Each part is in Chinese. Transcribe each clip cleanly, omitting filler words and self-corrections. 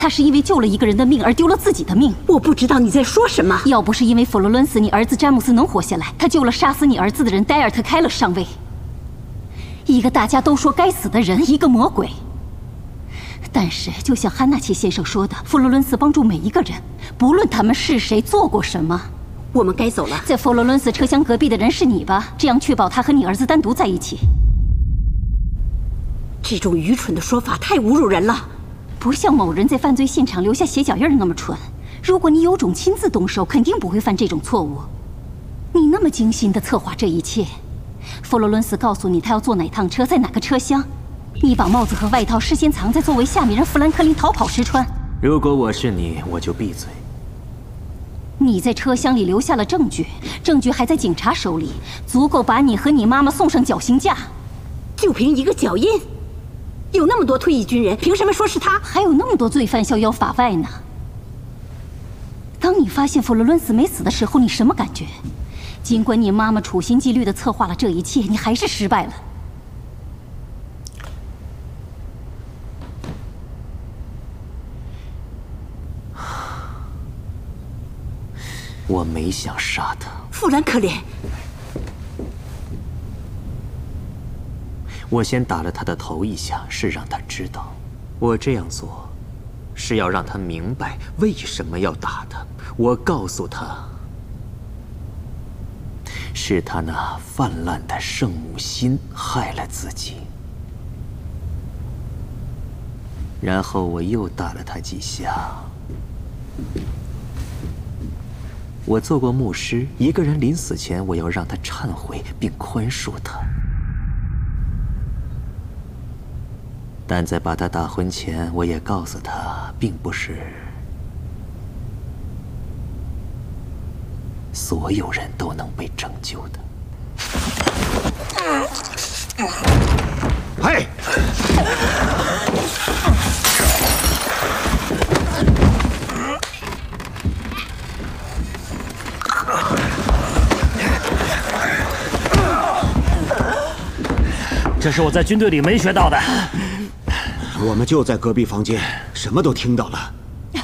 他是因为救了一个人的命而丢了自己的命。 我不知道你在说什么。 要不是因为佛罗伦斯你儿子詹姆斯能活下来，他救了杀死你儿子的人戴尔特开了上位。一个大家都说该死的人，一个魔鬼。但是，就像汉纳奇先生说的，佛罗伦斯帮助每一个人，不论他们是谁，做过什么。 我们该走了。 在佛罗伦斯车厢隔壁的人是你吧？这样确保他和你儿子单独在一起。 这种愚蠢的说法太侮辱人了。 不像某人在犯罪现场留下血脚印那么蠢。如果你有种亲自动手，肯定不会犯这种错误。你那么精心地策划这一切，佛罗伦斯告诉你他要坐哪趟车，在哪个车厢，你把帽子和外套事先藏在座位下面，让富兰克林逃跑时穿。 如果我是你，我就闭嘴。 你在车厢里留下了证据，证据还在警察手里，足够把你和你妈妈送上绞刑架。 就凭一个脚印？有那么多退役军人，凭什么说是他？ 还有那么多罪犯逍遥法外呢。当你发现佛罗伦斯没死的时候，你什么感觉？尽管你妈妈处心积虑地策划了这一切，你还是失败了。 我没想杀他。 富兰克林， 我先打了他的头一下，是让他知道，我这样做，是要让他明白为什么要打他。我告诉他，是他那泛滥的圣母心害了自己。然后我又打了他几下。我做过牧师，一个人临死前，我要让他忏悔并宽恕他。但在把他打昏前，我也告诉他，并不是所有人都能被拯救的。 嘿！ 这是我在军队里没学到的。 我们就在隔壁房间，什么都听到了。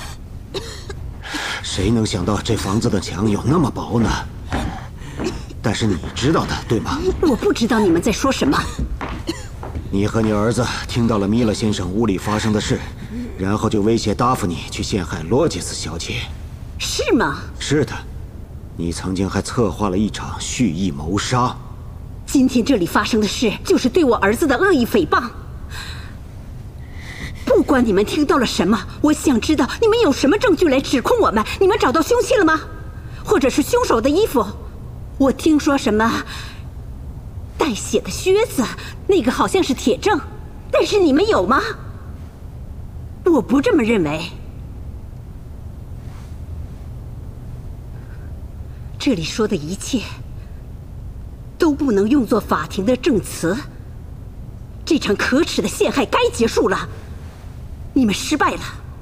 谁能想到这房子的墙有那么薄呢？但是你知道的，对吗？ 我不知道你们在说什么。 你和你儿子听到了米勒先生屋里发生的事，然后就威胁达芙妮去陷害罗杰斯小姐。 是吗？ 是的，你曾经还策划了一场蓄意谋杀。 今天这里发生的事，就是对我儿子的恶意诽谤。不管你们听到了什么，我想知道你们有什么证据来指控我们？你们找到凶器了吗？或者是凶手的衣服？我听说什么带血的靴子，那个好像是铁证，但是你们有吗？我不这么认为。这里说的一切都不能用作法庭的证词。这场可耻的陷害该结束了。你们失败了。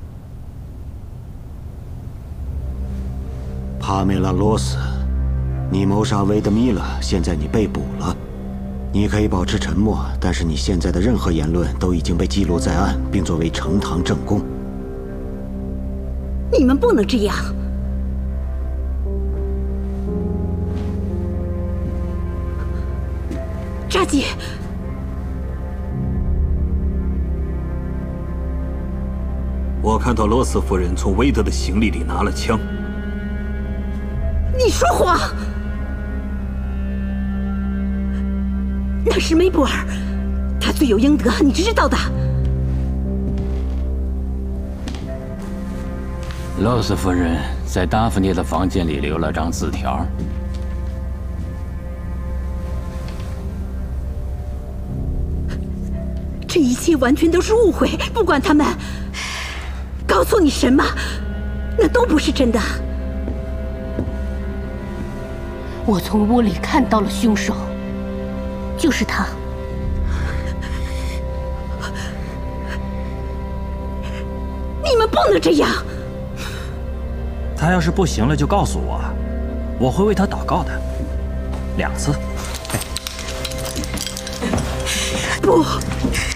帕梅拉·罗斯，你谋杀维德米勒，现在你被捕了。你可以保持沉默，但是你现在的任何言论都已经被记录在案，并作为呈堂证供。 你们不能这样。扎吉。 我看到罗斯夫人从威德的行李里拿了枪。 你说谎！那是梅布尔，他罪有应得，你知道的。 罗斯夫人在达芙妮的房间里留了张字条。 这一切完全都是误会，不管他们告诉你什么，那都不是真的。 我从屋里看到了凶手，就是他。 你们不能这样。 他要是不行了，就告诉我，我会为他祷告的，2次。 不。